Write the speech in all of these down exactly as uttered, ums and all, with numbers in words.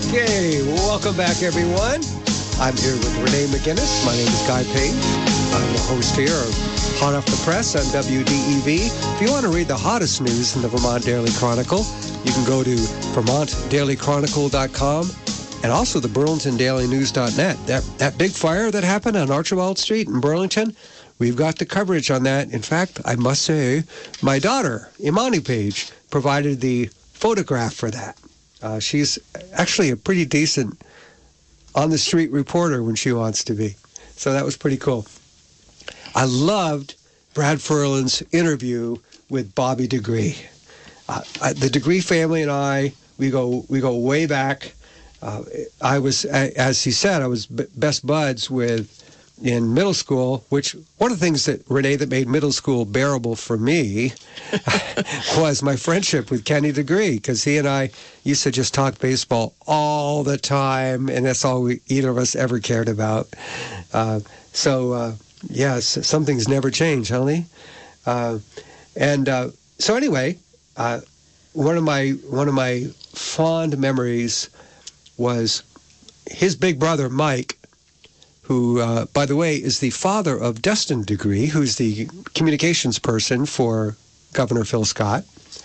Okay, welcome back, everyone. I'm here with Renee McGinnis. My name is Guy Page. I'm the host here of Hot Off the Press on W D E V. If you want to read the hottest news in the Vermont Daily Chronicle, you can go to vermont daily chronicle dot com and also the burlington daily news dot net. That, that big fire that happened on Archibald Street in Burlington, we've got the coverage on that. In fact, I must say, my daughter, Imani Page, provided the photograph for that. Uh, she's actually a pretty decent on-the-street reporter when she wants to be. So that was pretty cool. I loved Brad Ferland's interview with Bobby DeGree. Uh, I, the DeGree family and I, we go we go way back. Uh, I was, as he said, I was b- best buds with in middle school, which one of the things that, Renee, that made middle school bearable for me was my friendship with Kenny DeGree, because he and I used to just talk baseball all the time, and that's all we, either of us ever cared about. Uh, so, uh, yes, some things never change, huh, Lee? Uh, and uh, so anyway, uh, one of my one of my fond memories was his big brother, Mike, who, uh, by the way, is the father of Dustin DeGree, who's the communications person for Governor Phil Scott.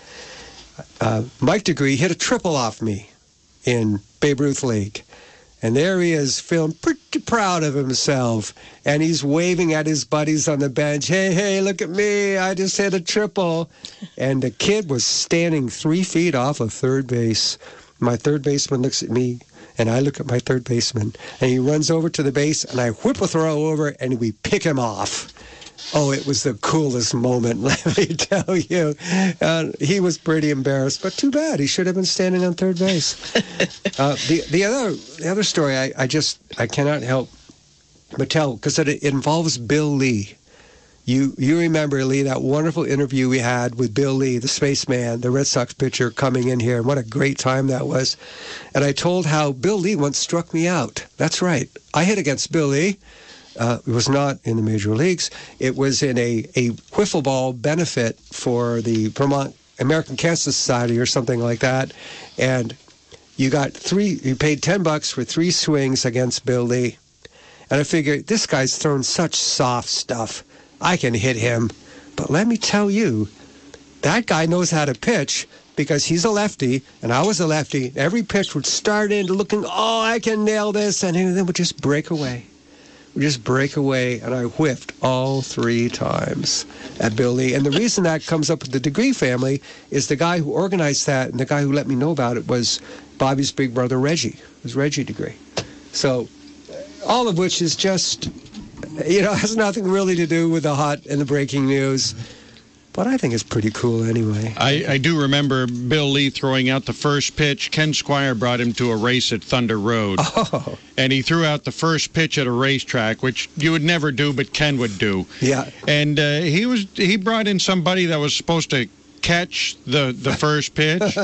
Uh, Mike DeGree hit a triple off me in Babe Ruth League. And there he is, feeling pretty proud of himself. And he's waving at his buddies on the bench. Hey, hey, look at me. I just hit a triple. And the kid was standing three feet off of third base. My third baseman looks at me, and I look at my third baseman, and he runs over to the base, and I whip a throw over, and we pick him off. Oh, it was the coolest moment, let me tell you. Uh, he was pretty embarrassed, but too bad. He should have been standing on third base. uh, the the other the other story, I, I just I cannot help but tell, because it, it involves Bill Lee. You you remember, Lee, that wonderful interview we had with Bill Lee, the spaceman, the Red Sox pitcher, coming in here, and what a great time that was. And I told how Bill Lee once struck me out. That's right. I hit against Bill Lee. Uh, it was not in the major leagues. It was in a, a wiffle ball benefit for the Vermont American Cancer Society or something like that. And you got three, you paid ten bucks for three swings against Bill Lee. And I figured, this guy's thrown such soft stuff. I can hit him. But let me tell you, that guy knows how to pitch, because he's a lefty, and I was a lefty. Every pitch would start into looking, oh, I can nail this, and then would just break away. Would just break away, and I whiffed all three times at Bill Lee. And the reason that comes up with the DeGree family is the guy who organized that, and the guy who let me know about it was Bobby's big brother, Reggie. It was Reggie DeGree. So all of which is just, you know, has nothing really to do with the hot and the breaking news. But I think it's pretty cool anyway. I, I do remember Bill Lee throwing out the first pitch. Ken Squire brought him to a race at Thunder Road. Oh. And he threw out the first pitch at a racetrack, which you would never do, but Ken would do. Yeah. And uh, he was he brought in somebody that was supposed to catch the, the first pitch.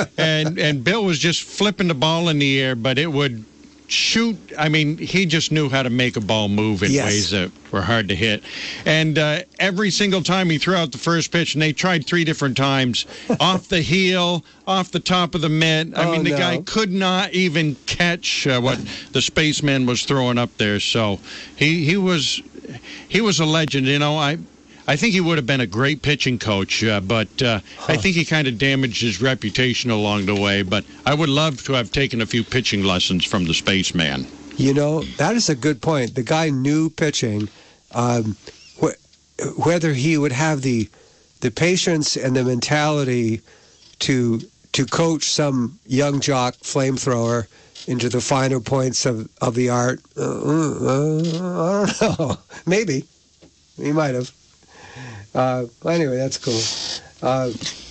and and Bill was just flipping the ball in the air, but it would shoot. I mean, he just knew how to make a ball move in yes. ways that were hard to hit. And uh, every single time he threw out the first pitch, and they tried three different times, off the heel, off the top of the mitt. I oh, mean, the no. guy could not even catch uh, what the spaceman was throwing up there. So he he was he was a legend. You know, I. I think he would have been a great pitching coach, uh, but uh, huh. I think he kind of damaged his reputation along the way. But I would love to have taken a few pitching lessons from the spaceman. You know, that is a good point. The guy knew pitching. Um, wh- whether he would have the the patience and the mentality to to coach some young jock flamethrower into the finer points of, of the art, uh, uh, I don't know. Maybe. He might have. Uh, anyway, that's cool. Uh,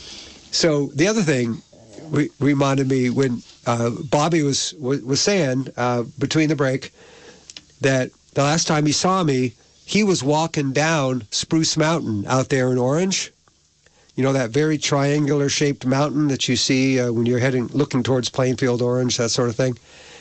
so the other thing re- reminded me when uh, Bobby was was, was saying uh, between the break that the last time he saw me, he was walking down Spruce Mountain out there in Orange. You know, that very triangular-shaped mountain that you see uh, when you're heading, looking towards Plainfield, Orange, that sort of thing.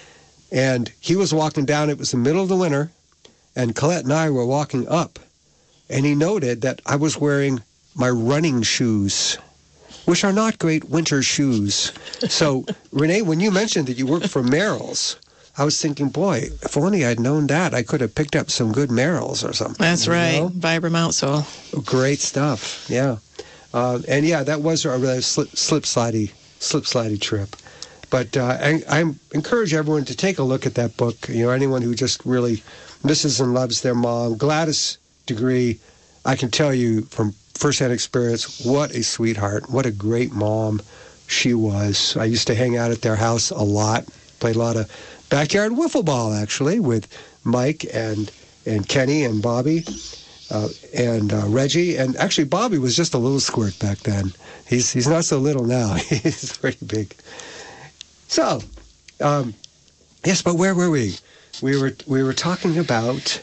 And he was walking down. It was the middle of the winter, and Colette and I were walking up. And he noted that I was wearing my running shoes. which are not great winter shoes. So, Renee, when you mentioned that you work for Merrell's, I was thinking, boy, if only I'd known that, I could have picked up some good Merrell's or something. That's right. Know? Vibram outsole. Great stuff. Yeah. Uh, and yeah, that was a really slip, slip slidey, slip slidey trip. But uh, I, I encourage everyone to take a look at that book. You know, anyone who just really misses and loves their mom. Gladys Degree, I can tell you from firsthand experience, what a sweetheart. What a great mom she was. I used to hang out at their house a lot, played a lot of backyard wiffle ball, actually, with Mike and and Kenny and Bobby uh, and uh, Reggie. And actually, Bobby was just a little squirt back then. He's he's not so little now. He's pretty big. So, um, yes, but where were we? We were we were talking about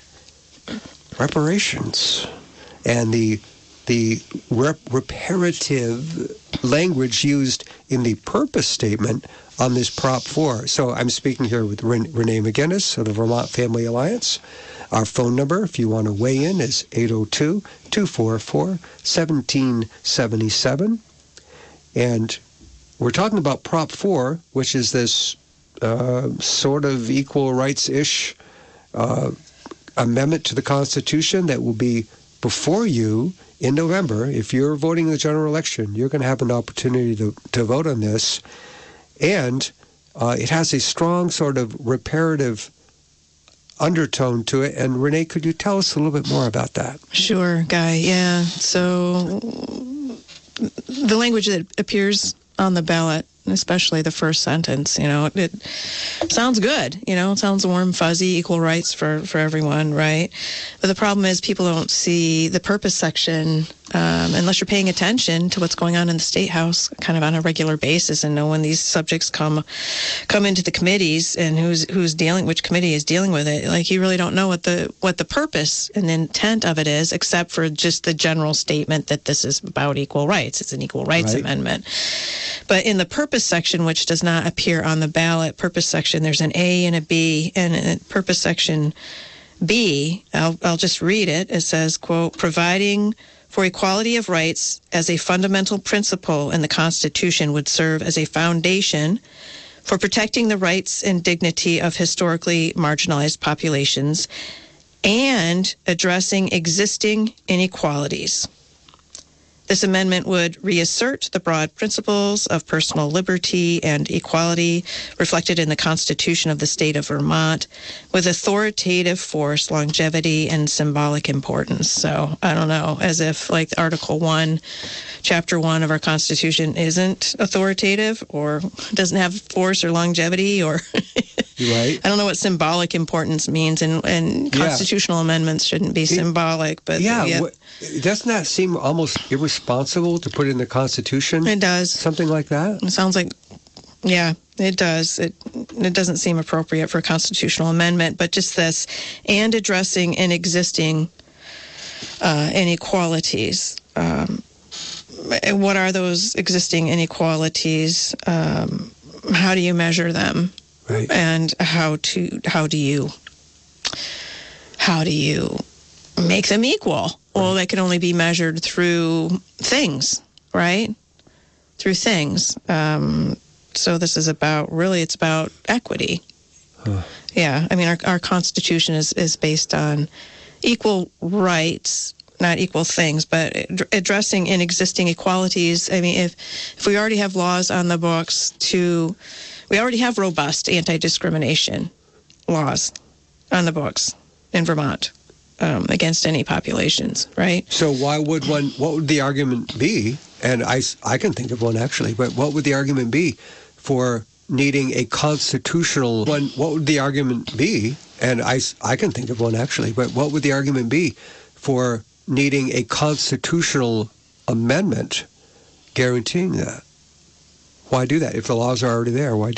reparations and the the rep- reparative language used in the purpose statement on this Prop four. So I'm speaking here with Ren- Renee McGinnis of the Vermont Family Alliance. Our phone number, if you want to weigh in, is eight oh two, two four four, one seven seven seven. And we're talking about Prop four, which is this uh, sort of equal rights-ish uh, amendment to the Constitution that will be before you in November. If you're voting in the general election, you're going to have an opportunity to, to vote on this. And uh, it has a strong sort of reparative undertone to it. And Renee, could you tell us a little bit more about that? Sure, Guy. Yeah. So the language that appears on the ballot, especially the first sentence, you know, it, it sounds good. You know, it sounds warm, fuzzy, equal rights for, for everyone, right? But the problem is people don't see the purpose section um, unless you're paying attention to what's going on in the State House kind of on a regular basis and know when these subjects come come into the committees and who's who's dealing, which committee is dealing with it. Like, you really don't know what the what the purpose and the intent of it is, except for just the general statement that this is about equal rights. It's an equal rights Right. amendment. But in the purpose section, which does not appear on the ballot, purpose section, there's an A and a B, and in purpose section B, I'll, I'll just read it. It says, quote, providing for equality of rights as a fundamental principle in the Constitution would serve as a foundation for protecting the rights and dignity of historically marginalized populations and addressing existing inequalities. This amendment would reassert the broad principles of personal liberty and equality reflected in the Constitution of the state of Vermont with authoritative force, longevity, and symbolic importance. So, I don't know, as if like Article one, Chapter one of our Constitution isn't authoritative or doesn't have force or longevity or... Right. I don't know what symbolic importance means, and, and Yeah. constitutional amendments shouldn't be symbolic, but... Yeah, yeah. wh- doesn't that seem almost irresponsible to put in the Constitution? It does. Something like that? It sounds like, yeah, it does. It it doesn't seem appropriate for a constitutional amendment, but just this, and addressing and existing uh, inequalities. Um, and what are those existing inequalities? Um, how do you measure them? Right. And how to how do you how do you make them equal? Well, they can only be measured through things, right? Through things. Um, so this is about, really, it's about equity. Huh. Yeah, I mean, our, our Constitution is, is based on equal rights, not equal things, but ad- addressing in existing equalities. I mean, if if we already have laws on the books to, we already have robust anti-discrimination laws on the books in Vermont. Um, against any populations, right? So why would one, what would the argument be, and I, I can think of one actually, but what would the argument be for needing a constitutional one? What would the argument be, and I, I can think of one actually, but what would the argument be for needing a constitutional amendment guaranteeing that? Why do that? If the laws are already there, why